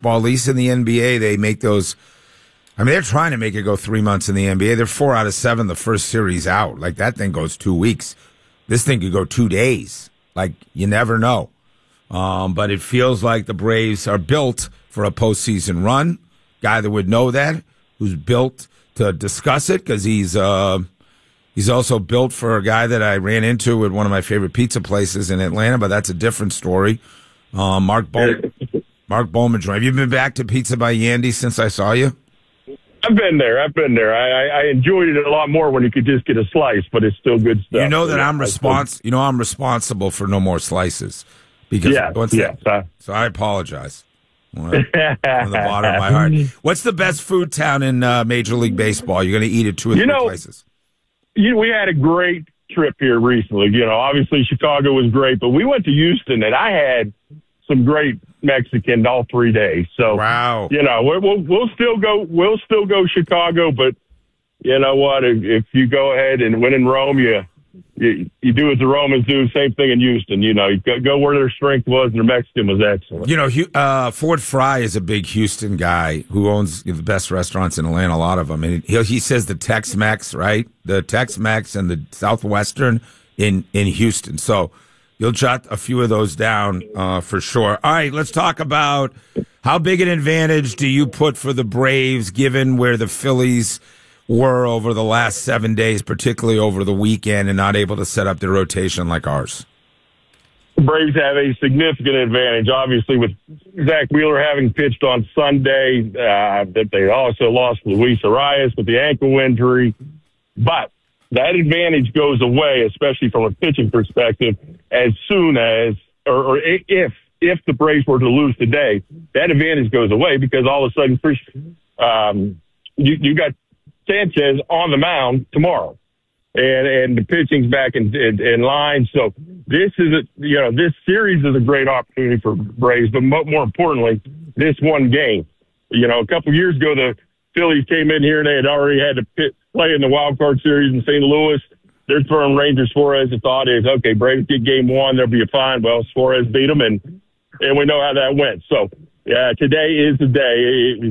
baseball, at least in the NBA, they make those. I mean, they're trying to make it go 3 months in the NBA. They're 4 out of 7 the first series out. Like, that thing goes 2 weeks. This thing could go 2 days. Like, you never know. But it feels like the Braves are built for a postseason run. Guy that would know that, who's built to discuss it, because he's also built for a guy that I ran into at one of my favorite pizza places in Atlanta, but that's a different story. Mark Bowman. Have you been back to Pizza by Yandy since I saw you? I've been there. I enjoyed it a lot more when you could just get a slice, but it's still good stuff. You know that I'm responsible for no more slices. Because so I apologize. From the bottom of my heart. What's the best food town in Major League Baseball? You're going to eat at 2 or 3 places. We had a great trip here recently. Obviously Chicago was great, but we went to Houston, and I had some great Mexican all 3 days. So, wow. We'll still go Chicago, but you know what? If you go ahead and when in Rome, you do as the Romans do. Same thing in Houston. You go where their strength was, and their Mexican was excellent. Ford Fry is a big Houston guy who owns the best restaurants in Atlanta, a lot of them. And he says the Tex-Mex, right? The Tex-Mex and the Southwestern in Houston. So you'll jot a few of those down for sure. All right, let's talk about how big an advantage do you put for the Braves, given where the Phillies were over the last 7 days, particularly over the weekend, and not able to set up their rotation like ours? The Braves have a significant advantage, obviously, with Zach Wheeler having pitched on Sunday. That they also lost Luis Arias with the ankle injury. But that advantage goes away, especially from a pitching perspective, as soon as, or if the Braves were to lose today, that advantage goes away because all of a sudden, you got Sanchez on the mound tomorrow, and the pitching's back in line. So this series is a great opportunity for Braves, but more importantly, this one game. A couple years ago, the Phillies came in here and they had already had to play in the wild card series in St. Louis. They're throwing Rangers Suarez. The thought is, okay, Braves get game one, they'll be fine. Well, Suarez beat them, and we know how that went. So today is the day.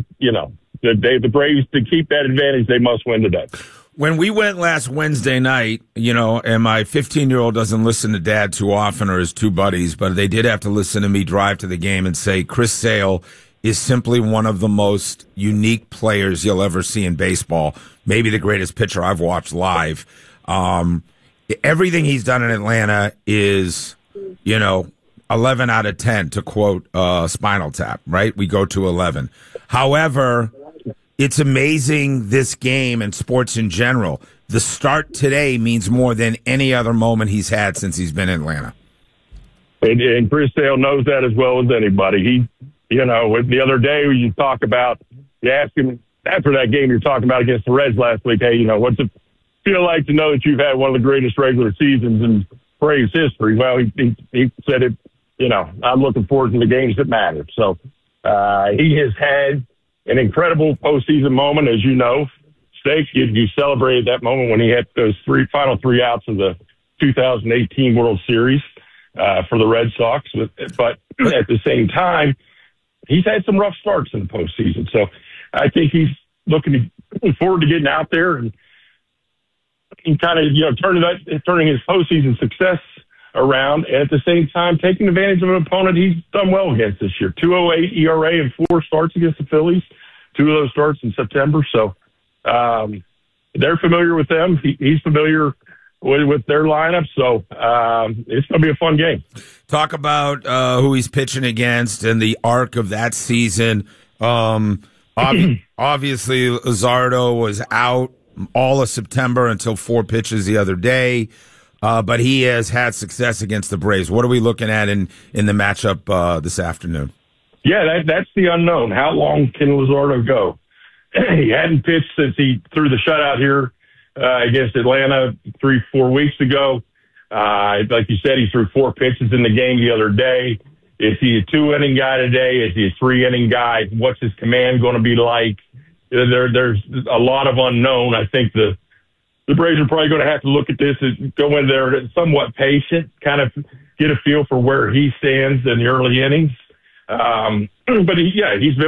The Braves, to keep that advantage, they must win today. When we went last Wednesday night, and my 15-year-old doesn't listen to Dad too often or his two buddies, but they did have to listen to me drive to the game and say Chris Sale is simply one of the most unique players you'll ever see in baseball. Maybe the greatest pitcher I've watched live. Everything he's done in Atlanta is, 11 out of 10, to quote Spinal Tap, right? We go to 11. However, it's amazing, this game and sports in general. The start today means more than any other moment he's had since he's been in Atlanta. And Chris Sale knows that as well as anybody. The other day you ask him after that game you're talking about against the Reds last week, hey, what's it feel like to know that you've had one of the greatest regular seasons in Braves history? Well, he said it, I'm looking forward to the games that matter. So he has had an incredible postseason moment, as you know. Steak, you celebrated that moment when he had those final three outs of the 2018 World Series for the Red Sox. But at the same time, he's had some rough starts in the postseason. So I think he's looking forward to getting out there and kind of, turning his postseason success around, and at the same time taking advantage of an opponent he's done well against this year. 2.08 ERA and 4 starts against the Phillies. 2 of those starts in September. So they're familiar with them. He's familiar with their lineup. So it's going to be a fun game. Talk about who he's pitching against and the arc of that season. Obviously, Luzardo was out all of September until 4 pitches the other day. But he has had success against the Braves. What are we looking at in the matchup this afternoon? Yeah, that's the unknown. How long can Luzardo go? He hadn't pitched since he threw the shutout here against Atlanta 3-4 weeks ago. Like you said, he threw 4 pitches in the game the other day. Is he a 2-inning guy today? Is he a 3-inning guy? What's his command going to be like? There's a lot of unknown. I think the Braves are probably going to have to look at this and go in there somewhat patient, kind of get a feel for where he stands in the early innings. But he's been